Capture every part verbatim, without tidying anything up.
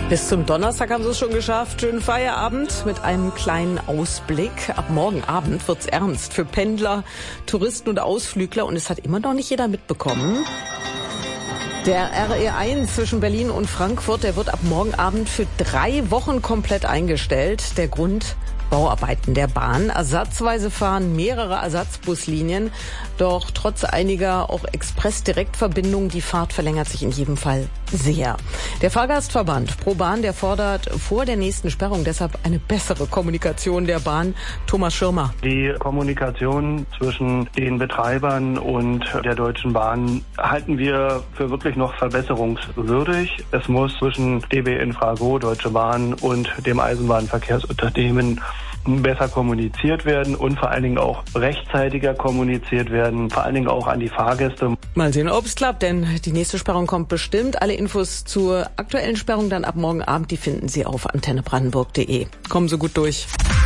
Bis zum Donnerstag haben sie es schon geschafft. Schönen Feierabend mit einem kleinen Ausblick. Ab morgen Abend wird's ernst für Pendler, Touristen und Ausflügler. Und es hat immer noch nicht jeder mitbekommen. Der R E eins zwischen Berlin und Frankfurt, der wird ab morgen Abend für drei Wochen komplett eingestellt. Der Grund: Bauarbeiten der Bahn. Ersatzweise fahren mehrere Ersatzbuslinien. Doch trotz einiger auch Express-Direktverbindungen, die Fahrt verlängert sich in jedem Fall sehr. Der Fahrgastverband ProBahn, der fordert vor der nächsten Sperrung deshalb eine bessere Kommunikation der Bahn. Thomas Schirmer. Die Kommunikation zwischen den Betreibern und der Deutschen Bahn halten wir für wirklich noch verbesserungswürdig. Es muss zwischen D B Infrago, Deutsche Bahn und dem Eisenbahnverkehrsunternehmen besser kommuniziert werden und vor allen Dingen auch rechtzeitiger kommuniziert werden, vor allen Dingen auch an die Fahrgäste. Mal sehen, ob es klappt, denn die nächste Sperrung kommt bestimmt. Alle Infos zur aktuellen Sperrung dann ab morgen Abend, die finden Sie auf antenne brandenburg punkt de. Kommen Sie gut durch.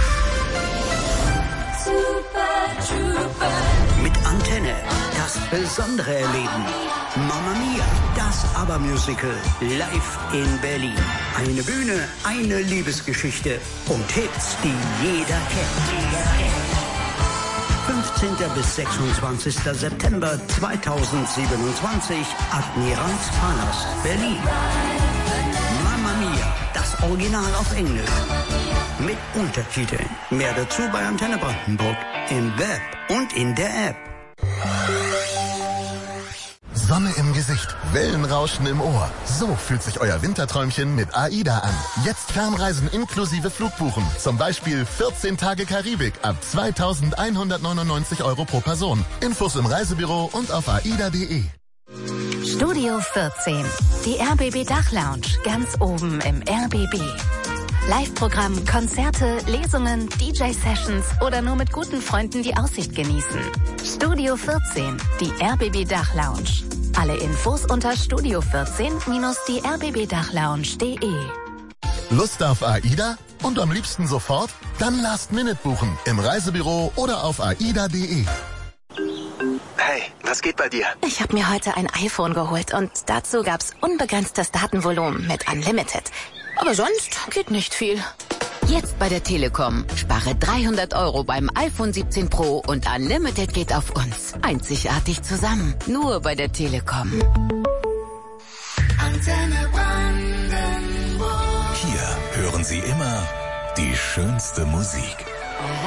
Mit Antenne das besondere Erleben. Mamma Mia, das ABBA-Musical, live in Berlin. Eine Bühne, eine Liebesgeschichte und Hits, die jeder kennt. fünfzehnten bis sechsundzwanzigsten September zweitausendsiebenundzwanzig, Admiralspalast, Berlin. Mamma Mia, das Original auf Englisch. Mit Untertiteln. Mehr dazu bei Antenne Brandenburg, im Web und in der App. Sonne im Gesicht, Wellenrauschen im Ohr. So fühlt sich euer Winterträumchen mit AIDA an. Jetzt Fernreisen inklusive Flugbuchen. Zum Beispiel vierzehn Tage Karibik ab zweitausendeinhundertneunundneunzig Euro pro Person. Infos im Reisebüro und auf aida punkt de. Studio vierzehn, die R B B Dachlounge, ganz oben im R B B. Live-Programm, Konzerte, Lesungen, D J-Sessions oder nur mit guten Freunden die Aussicht genießen. Studio vierzehn, die R B B Dachlounge. Alle Infos unter studio vierzehn die r b b dachlounge punkt de. Lust auf AIDA? Und am liebsten sofort? Dann Last Minute buchen im Reisebüro oder auf aida punkt de. Hey, was geht bei dir? Ich habe mir heute ein iPhone geholt und dazu gab's unbegrenztes Datenvolumen mit Unlimited. Aber sonst geht nicht viel. Jetzt bei der Telekom. Spare dreihundert Euro beim iPhone siebzehn Pro und Unlimited geht auf uns. Einzigartig zusammen. Nur bei der Telekom. Antenne Brandenburg. Hier hören Sie immer die schönste Musik.